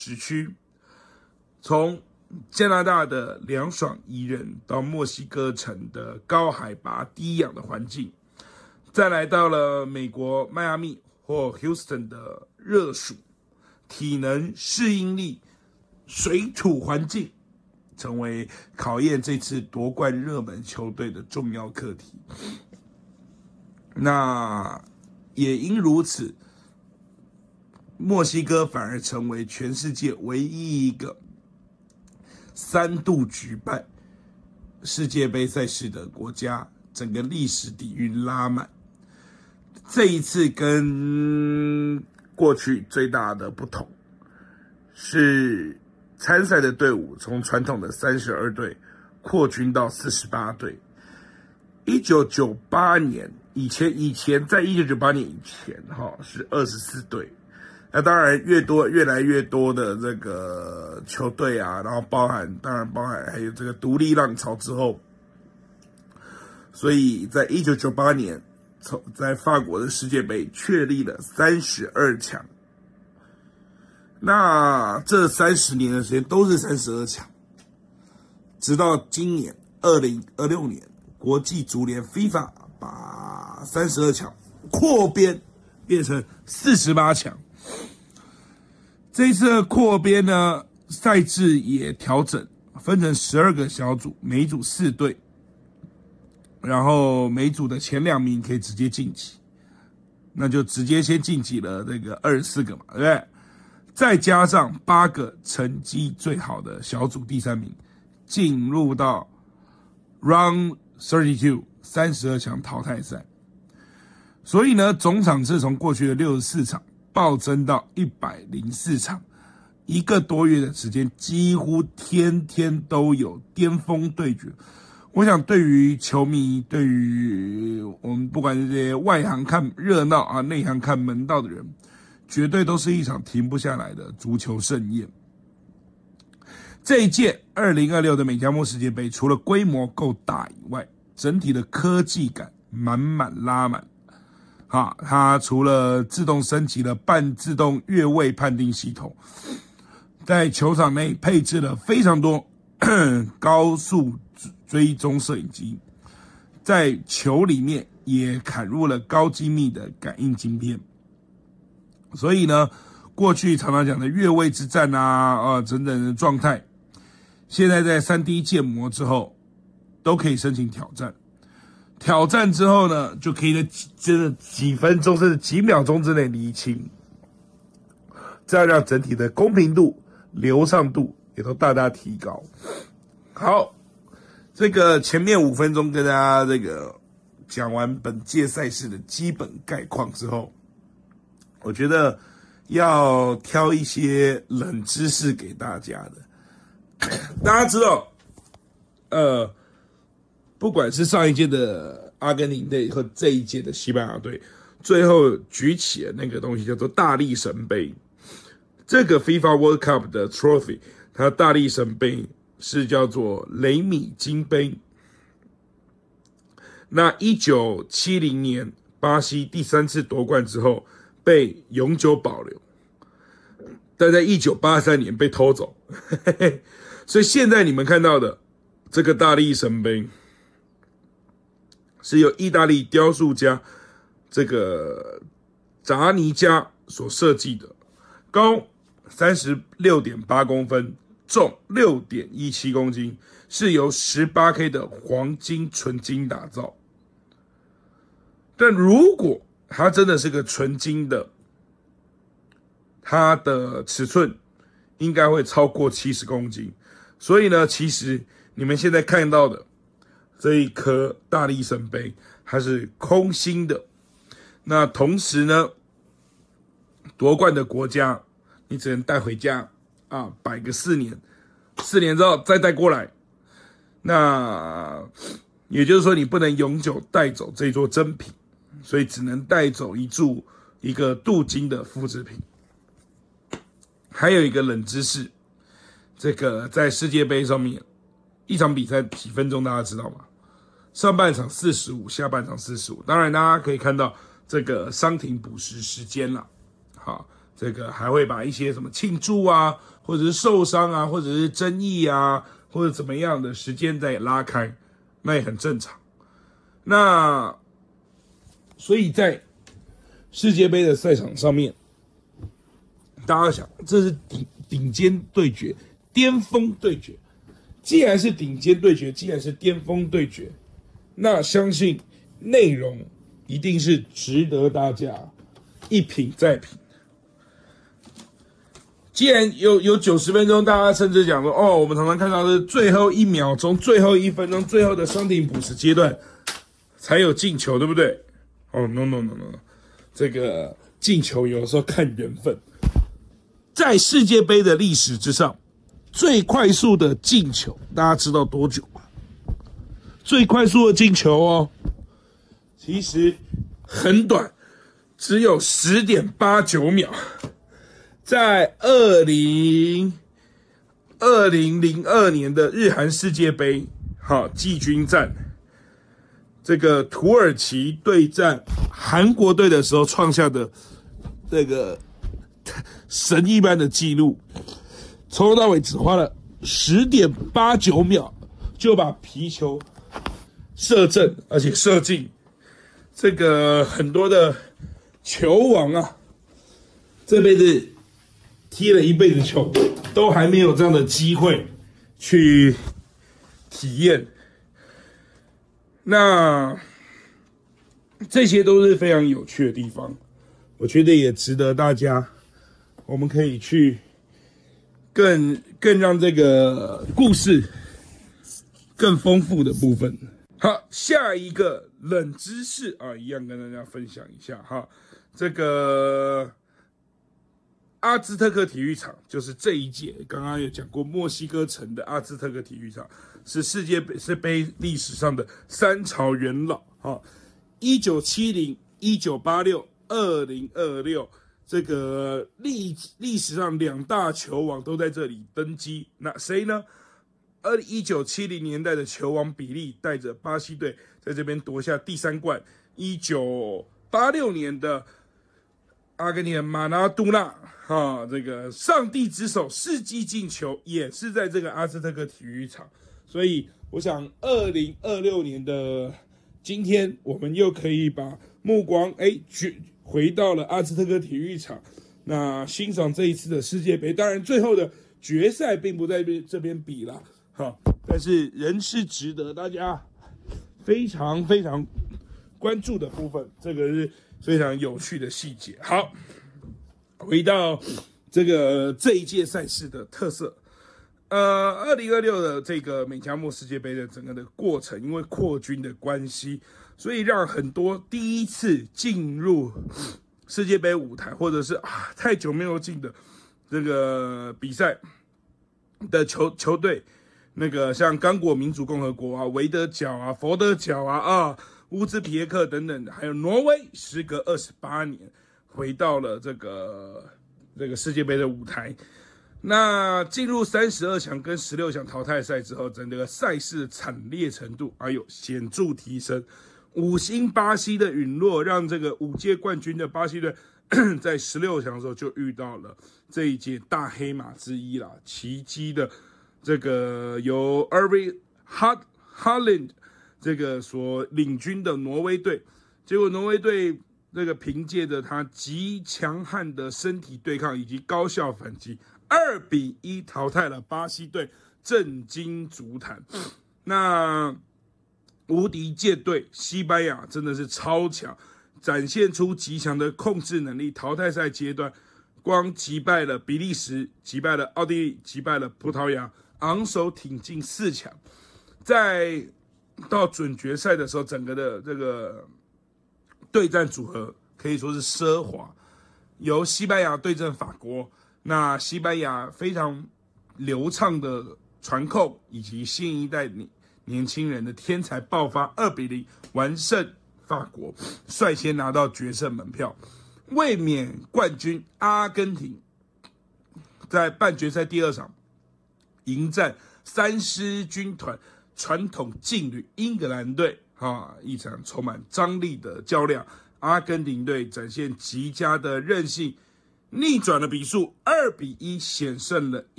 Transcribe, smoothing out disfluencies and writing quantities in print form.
时区，从加拿大的凉爽宜人到墨西哥城的高海拔低氧的环境，再来到了美国迈阿密或 Houston 的热暑，体能适应力、水土环境，成为考验这次夺冠热门球队的重要课题。那也因如此，墨西哥反而成为全世界唯一一个3度举办世界杯赛事的国家，整个历史底蕴拉满。这一次跟过去最大的不同是，参赛的队伍从传统的32队扩军到48队。1998年以前在1998年以前是24队。那当然越来越多的这个球队啊，然后包含还有这个独立浪潮之后，所以在1998年在法国的世界杯确立了32强。那这30年的时间都是32强，直到今年2026年，国际足联 FIFA 把32强扩编变成48强。这一次的扩编呢，赛制也调整，分成12个小组，每一组4队，然后每组的前2名可以直接晋级，那就直接先晋级了这个24个嘛，对不对？再加上8个成绩最好的小组第3名，进入到 Round 32 32强淘汰赛。所以呢，总场次从过去的64场暴增到104场，1个多月的时间，几乎天天都有巅峰对决。我想对于球迷，对于我们不管是这些外行看热闹啊，内行看门道的人，绝对都是一场停不下来的足球盛宴。这一届2026的美加墨世界杯，除了规模够大以外，整体的科技感满满拉满。它除了自动升级了半自动越位判定系统，在球场内配置了非常多高速追踪摄影机，在球里面也砍入了高精密的感应晶片。所以呢，过去常常讲的越位之战等等的状态，现在在 3D 建模之后都可以申请挑战。挑战之后呢，就可以在真的几分钟甚至几秒钟之内厘清，这样让整体的公平度、流畅度也都大大提高。好，这个前面5分钟跟大家这个讲完本届赛事的基本概况之后，我觉得要挑一些冷知识给大家的。大家知道，不管是上一届的阿根廷队和这一届的西班牙队，最后举起了那个东西叫做大力神杯。这个 FIFA World Cup 的 trophy， 它大力神杯是叫做雷米金杯。那1970年巴西第3次夺冠之后被永久保留，但在1983年被偷走。所以现在你们看到的这个大力神杯，是由意大利雕塑家这个扎尼加所设计的，高 36.8 公分，重 6.17 公斤，是由 18K 的黄金纯金打造。但如果它真的是个纯金的，它的尺寸应该会超过70公斤。所以呢，其实你们现在看到的这一颗大力神杯，它是空心的。那同时呢，夺冠的国家你只能带回家摆个4年，4年之后再带过来。那也就是说，你不能永久带走这座珍品，所以只能带走一个镀金的复制品。还有一个冷知识，这个在世界杯上面，一场比赛几分钟大家知道吗？上半场45，下半场45。当然大家可以看到这个伤停补时时间啦。好， 这个还会把一些什么庆祝啊，或者是受伤啊，或者是争议啊，或者怎么样的时间再拉开，那也很正常。那所以在世界杯的赛场上面，大家想，这是顶尖对决、巅峰对决。既然是顶尖对决，既然是巅峰对决，那相信内容一定是值得大家一品再品。既然有90分钟，大家甚至讲说，哦，我们常常看到是最后1秒钟、最后1分钟、最后的伤停补时阶段才有进球，对不对？哦 ，no， 这个进球有的时候看缘分。在世界杯的历史之上，最快速的进球，大家知道多久吗？最快速的进球哦，其实很短，只有10.89秒。在2002年的日韩世界杯，季军战，这个土耳其对战韩国队的时候创下的这个神一般的记录，从头到尾只花了10.89秒就把皮球射正，而且射进。这个很多的球王啊，这辈子踢了一辈子球，都还没有这样的机会去体验。那这些都是非常有趣的地方，我觉得也值得大家，我们可以去更让这个故事更丰富的部分。好，下一个冷知识啊，一样跟大家分享一下哈。这个阿兹特克体育场就是这一届，刚刚有讲过，墨西哥城的阿兹特克体育场是世界杯历史上的3朝元老哈。1970、1986、2026，这个历史上2大球王都在这里登基。那谁呢？1970年代的球王比利带着巴西队在这边夺下第3冠。1986年的阿根廷的马拉多纳，这个上帝之手世纪进球也是在这个阿兹特克体育场。所以我想2026年的今天，我们又可以把目光回到了阿兹特克体育场，那欣赏这一次的世界杯。当然最后的决赛并不在这边比啦，但是仍是值得大家非常非常关注的部分，这个是非常有趣的细节。好，回到这一届赛事的特色。2026的这个美加墨世界杯的整个的过程，因为扩军的关系，所以让很多第一次进入世界杯舞台，或者是太久没有进的这个比赛的球队，那个像刚果民主共和国啊、维德角啊、佛得角啊、乌兹别克等等，还有挪威，时隔28年回到了这个世界杯的舞台。那进入32强跟16强淘汰赛之后，整个赛事的惨烈程度显著提升。5星巴西的陨落，让这个5届冠军的巴西队在16强的时候就遇到了这一届大黑马之一啦，奇迹的这个由 Erling Haaland 这个所领军的挪威队。结果挪威队这个凭借着他极强悍的身体对抗以及高效反击，2-1淘汰了巴西队，震惊足坛。那无敌舰队西班牙真的是超强，展现出极强的控制能力。淘汰赛阶段，光击败了比利时，击败了奥地利，击败了葡萄牙，昂首挺进4强。在到准决赛的时候，整个的这个对战组合可以说是奢华，由西班牙对阵法国。那西班牙非常流畅的传控，以及新一代年轻人的天才爆发，2-0完胜法国，率先拿到决胜门票。卫冕冠军阿根廷在半决赛第2场迎战3狮军团传统劲旅英格兰队，一场充满张力的较量。阿根廷队展现极佳的韧性逆转的比数2-1险胜了